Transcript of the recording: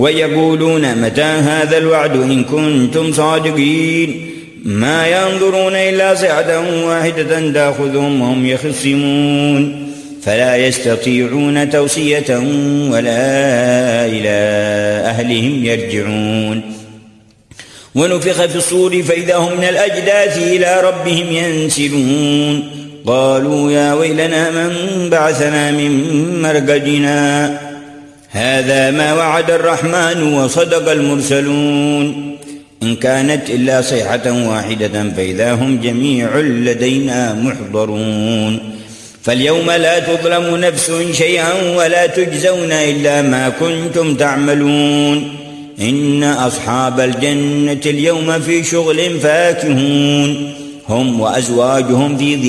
ويقولون متى هذا الوعد إن كنتم صادقين ما ينظرون إلا صيحة واحدة تأخذهم وهم يخصمون فلا يستطيعون توصية ولا إلى أهلهم يرجعون ونفخ في الصور فإذا هم من الأجداث إلى ربهم ينسلون قالوا يا ويلنا من بعثنا من مرقدنا هذا ما وعد الرحمن وصدق المرسلون إن كانت إلا صيحة واحدة فإذا هم جميع لدينا محضرون فاليوم لا تظلم نفس شيئا ولا تجزون إلا ما كنتم تعملون إن أصحاب الجنة اليوم في شغل فاكهون هم وأزواجهم في